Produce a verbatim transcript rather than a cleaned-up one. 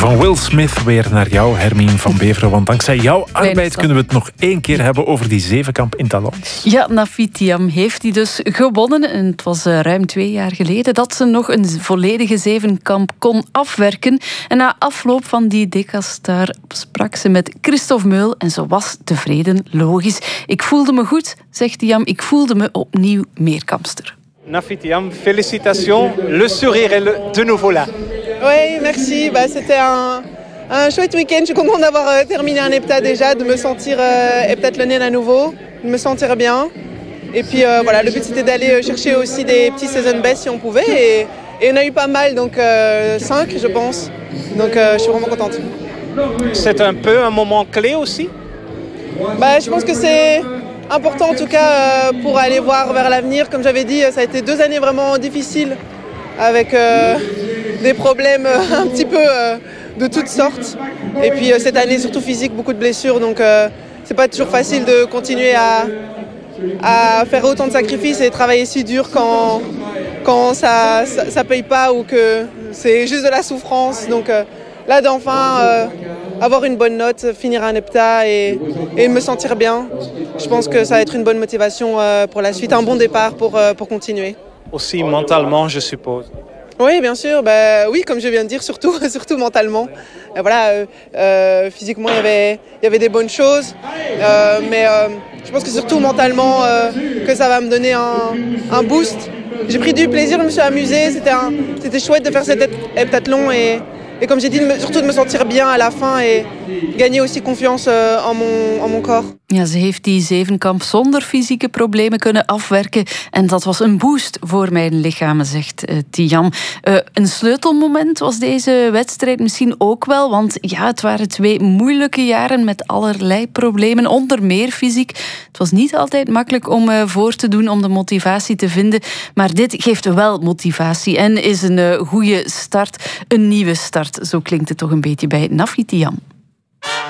Van Will Smith weer naar jou, Hermine van Beveren. Want dankzij jouw arbeid kunnen we het nog één keer hebben over die zevenkamp in Talence. Ja, Nafit Thiam heeft die dus gewonnen. En het was uh, ruim twee jaar geleden dat ze nog een volledige zevenkamp kon afwerken. En na afloop van die Decastar sprak ze met Christophe Meul en ze was tevreden, logisch. Ik voelde me goed, zegt Thiam, ik voelde me opnieuw meerkampster. Nafit Thiam, félicitations, le sourire est le, de nouveau là. Oui, merci. Bah, c'était un, un chouette week-end. Je suis contente d'avoir euh, terminé un hepta déjà, de me sentir euh, heptathlonienne à nouveau, de me sentir bien. Et puis euh, voilà, le but c'était d'aller chercher aussi des petits season best si on pouvait. Et, et on a eu pas mal, donc euh, cinq je pense. Donc euh, je suis vraiment contente. C'est un peu un moment clé aussi. Bah, je pense que c'est important en tout cas euh, pour aller voir vers l'avenir. Comme j'avais dit, ça a été deux années vraiment difficiles avec euh, des problèmes euh, un petit peu euh, de toutes sortes. Et puis euh, cette année surtout physique, beaucoup de blessures. Donc euh, c'est pas toujours facile de continuer à, à faire autant de sacrifices et travailler si dur quand, quand ça, ça, ça paye pas ou que c'est juste de la souffrance. Donc euh, là d'enfin euh, avoir une bonne note, finir un hepta et, et me sentir bien, je pense que ça va être une bonne motivation euh, pour la suite, un bon départ pour, euh, pour continuer. Aussi mentalement, je suppose. Oui, bien sûr. Bah, oui, comme je viens de dire, surtout, surtout mentalement. Euh, voilà, euh, euh, physiquement, il y avait, il y avait des bonnes choses. Euh, mais euh, je pense que surtout mentalement, euh, que ça va me donner un, un boost. J'ai pris du plaisir, je me suis amusée. C'était, un, c'était chouette de faire cet heptathlon. Et, et comme j'ai dit, de me, surtout de me sentir bien à la fin. Et gagner aussi confiance euh, en, mon, en mon corps. Ja, ze heeft die zevenkamp zonder fysieke problemen kunnen afwerken. En dat was een boost voor mijn lichaam, zegt uh, Thiam. Uh, een sleutelmoment was deze wedstrijd misschien ook wel. Want ja, het waren twee moeilijke jaren met allerlei problemen. Onder meer fysiek. Het was niet altijd makkelijk om uh, voor te doen, om de motivatie te vinden. Maar dit geeft wel motivatie en is een uh, goede start. Een nieuwe start, zo klinkt het toch een beetje bij Nafit Thiam.